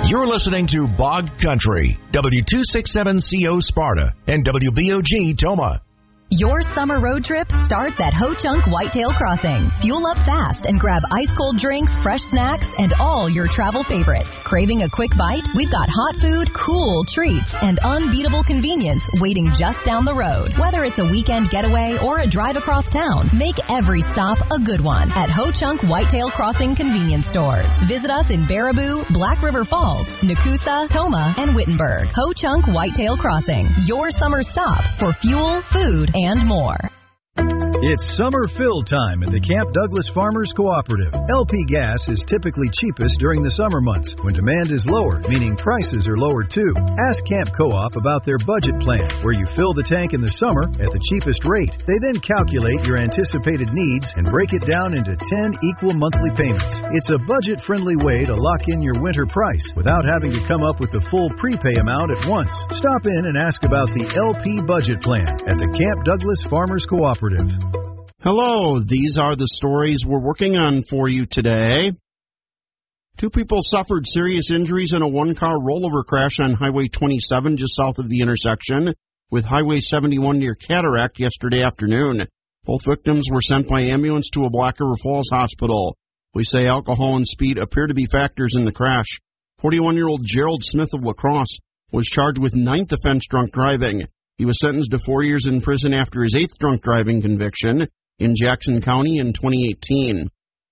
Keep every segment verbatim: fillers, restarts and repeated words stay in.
You're listening to Bog Country, W two sixty-seven C O Sparta and W B O G Toma. Your summer road trip starts at Ho Chunk Whitetail Crossing. Fuel up fast and grab ice-cold drinks, fresh snacks, and all your travel favorites. Craving a quick bite? We've got hot food, cool treats, and unbeatable convenience waiting just down the road. Whether it's a weekend getaway or a drive across town, make every stop a good one at Ho Chunk Whitetail Crossing convenience stores. Visit us in Baraboo, Black River Falls, Nakusa, Toma, and Wittenberg. Ho Chunk Whitetail Crossing, your summer stop for fuel, food, and more. It's summer fill time at the Camp Douglas Farmers Cooperative. L P gas is typically cheapest during the summer months when demand is lower, meaning prices are lower too. Ask Camp Co-op about their budget plan, where you fill the tank in the summer at the cheapest rate. They then calculate your anticipated needs and break it down into ten equal monthly payments. It's a budget-friendly way to lock in your winter price without having to come up with the full prepay amount at once. Stop in and ask about the L P budget plan at the Camp Douglas Farmers Cooperative. Hello, these are the stories we're working on for you today. Two people suffered serious injuries in a one-car rollover crash on Highway twenty-seven just south of the intersection with Highway seventy-one near Cataract yesterday afternoon. Both victims were sent by ambulance to a Black River Falls hospital. We say alcohol and speed appear to be factors in the crash. forty-one-year-old Gerald Smith of La Crosse was charged with ninth offense drunk driving. He was sentenced to four years in prison after his eighth drunk driving conviction in Jackson County in twenty eighteen.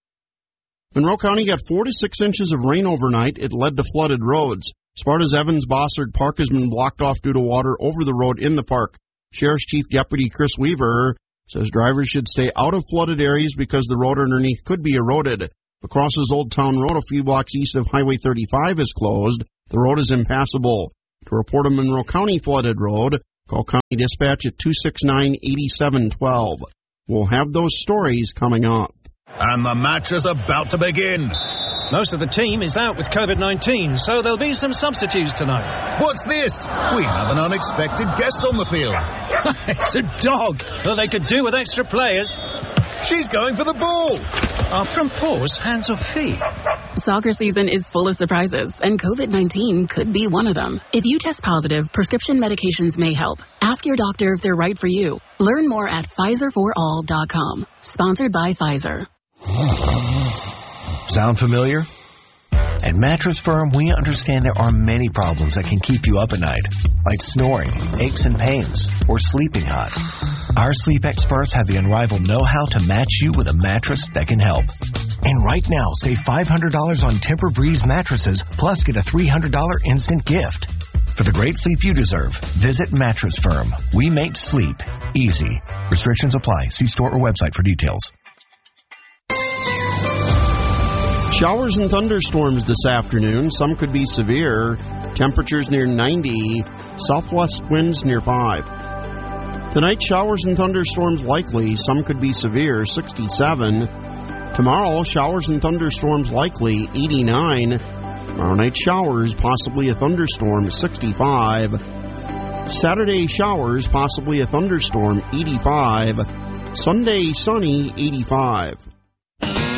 Monroe County got four to six inches of rain overnight. It led to flooded roads. Sparta's Evans-Bossard Park has been blocked off due to water over the road in the park. Sheriff's Chief Deputy Chris Weaver says drivers should stay out of flooded areas because the road underneath could be eroded. Across Old Town Road, a few blocks east of Highway thirty-five, is closed. The road is impassable. To report a Monroe County flooded road, call County Dispatch at two six nine, eight seven one two. We'll have those stories coming up. And the match is about to begin. Most of the team is out with COVID nineteen, so there'll be some substitutes tonight. What's this? We have an unexpected guest on the field. It's a dog. Well, they could do with extra players. She's going for the ball. Are from paws, hands or feet? Soccer season is full of surprises, and COVID nineteen could be one of them. If you test positive, prescription medications may help. Ask your doctor if they're right for you. Learn more at Pfizer for all dot com. Sponsored by Pfizer. Sound familiar? At Mattress Firm, we understand there are many problems that can keep you up at night, like snoring, aches and pains, or sleeping hot. Our sleep experts have the unrivaled know-how to match you with a mattress that can help. And right now, save five hundred dollars on Tempur-Breeze mattresses, plus get a three hundred dollars instant gift. For the great sleep you deserve, visit Mattress Firm. We make sleep easy. Restrictions apply. See store or website for details. Showers and thunderstorms this afternoon. Some could be severe. Temperatures near ninety. Southwest winds near five. Tonight, showers and thunderstorms likely. Some could be severe. sixty-seven. Tomorrow, showers and thunderstorms likely. eighty-nine. Tomorrow night, showers, possibly a thunderstorm. sixty-five. Saturday, showers, possibly a thunderstorm. eighty-five. Sunday, sunny. eighty-five.